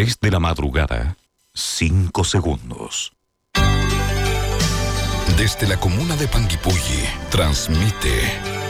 3 de la madrugada, 5 segundos. Desde la comuna de Panguipulli, transmite